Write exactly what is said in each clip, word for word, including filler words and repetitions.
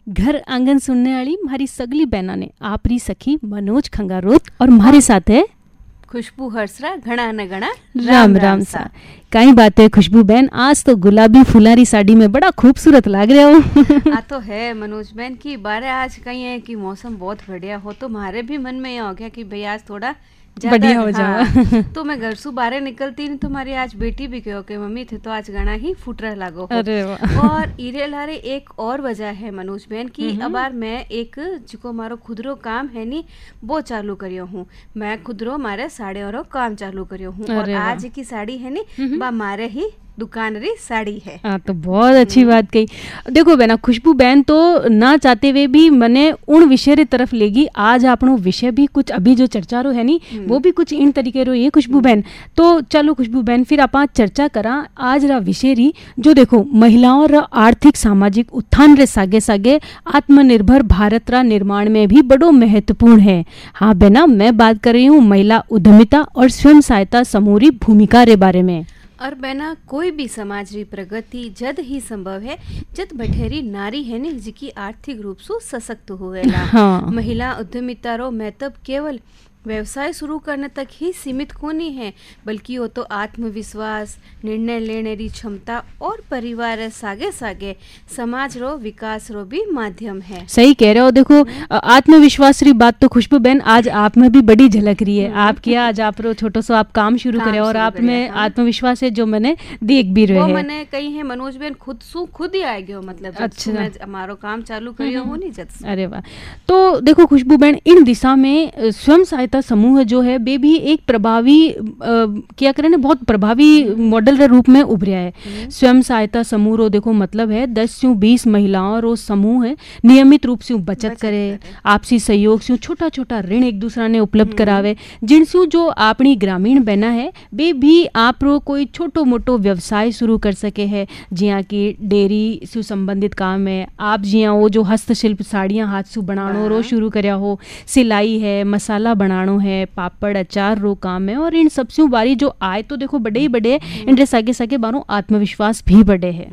घर आंगन सुनने वाली हमारी सगली बहना ने आपरी सखी मनोज खंगारोत और हमारे साथ है खुशबू हर्षरा घना न घना राम राम, राम सा। कई बात है खुशबू बहन, आज तो गुलाबी फुलारी साड़ी में बड़ा खूबसूरत लग रहे हो। आ तो है मनोज बहन की बारे आज कहीं है कि मौसम बहुत बढ़िया हो, तो हमारे भी मन में ये हो गया कि भाई आज थोड़ा बढ़िया हो जाओ। हाँ, तो मैं घर से बाहर निकलती नहीं तो हमारी आज बेटी भी कहो कि मम्मी थे तो आज गाना ही फुट रहा लागो। अरे और इरे लारे एक और वजह है मनोज बहन की अबार मैं एक जिको मारो खुदरो काम है नी वो चालू करियो हूँ। मैं खुदरो मारे साड़ी और काम चालू करियो हूँ और आज की साड़ी है नी बा मारे ही दुकान री साड़ी है। हाँ तो बहुत अच्छी बात कही। देखो बहना, खुशबू बहन तो ना चाहते हुए भी मने उन विषय री तरफ लेगी। आज आपनो विषय भी कुछ अभी जो चर्चा रो है नी वो भी कुछ इन तरीके रो ये खुशबू बहन। तो चलो खुशबू बहन फिर आप चर्चा करा आज रा विषय री जो देखो महिलाओं रा आर्थिक सामाजिक उत्थान रे सागे सागे आत्मनिर्भर भारत रा निर्माण में भी बड़ो महत्वपूर्ण है। हाँ बहना, मैं बात कर रही हूँ महिला उद्यमिता और स्वयं सहायता समूह री भूमिका रे बारे में। और बहना, कोई भी समाज री प्रगति जद ही संभव है जद बठेरी नारी है ने जिकी आर्थिक रूप से सशक्त होवेला। हाँ। महिला उद्यमिता रो महत्व केवल व्यवसाय शुरू करने तक ही सीमित होनी है, बल्कि वो तो आत्मविश्वास, निर्णय लेने री क्षमता और परिवार सागे सागे समाज रो विकास रो भी माध्यम है। सही कह रहे हो। देखो आत्मविश्वास री बात तो खुशबू बहन आज आप में भी बड़ी झलक रही है। आप क्या आज आप रो छोटो सो आप काम शुरू करे और आप में हाँ। आत्मविश्वास है जो मैंने देख भी रहे हैं। मैंने कही है मनोज बहन खुद सु खुद ही आ गयो, मतलब अच्छा मैं हमारो काम चालू करियो हो नहीं जद। अरे वाह। तो देखो खुशबू बहन, इन दिशा में स्वयं सहायता समूह जो है वे भी एक प्रभावी आ, क्या करें ना बहुत प्रभावी मॉडल रे रूप में उभरिया है। स्वयं सहायता समूह रो देखो मतलब है दस से बीस महिलाओं रो समूह है नियमित रूप से बचत, बचत करे, करे। आपसी सहयोग से छोटा छोटा ऋण एक दूसरा ने उपलब्ध करावे, जिनसे जो अपनी ग्रामीण बहना है वे भी आप रो कोई छोटो मोटो व्यवसाय शुरू कर सके है, जिया की डेयरी से संबंधित काम है। आप जिया वो जो हस्तशिल्प साड़ियाँ हाथ से बनानो रो शुरू करया हो, सिलाई है, मसाला बनाना है, पापड़ अचार रो काम है, और इन सबसे बारी जो आय तो देखो बड़े ही बड़े इन सागे सागे बारो आत्मविश्वास भी बड़े है।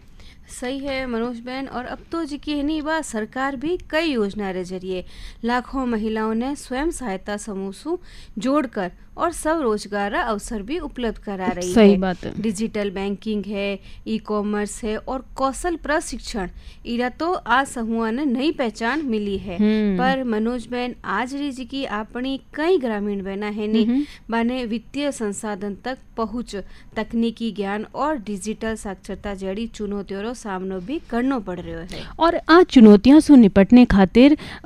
सही है मनोज बहन। और अब तो जी की है नहीं बा सरकार भी कई योजना रे जरिए लाखों महिलाओं ने स्वयं सहायता समूह से जोड़कर और सब रोजगार अवसर भी उपलब्ध करा रही सही है। बात है। डिजिटल बैंकिंग है, ई कॉमर्स है और कौशल प्रशिक्षण, इरा तो आज समूह ने नई पहचान मिली है। पर मनोज बहन आज री जी की अपनी कई ग्रामीण बहना है नी बाने वित्तीय संसाधन तक पहुंच, तकनीकी ज्ञान और डिजिटल साक्षरता जड़ी चुनौतियों रो सामनो भी करनो पड़ रहा है। और आज चुनौतियां से निपटने खातिर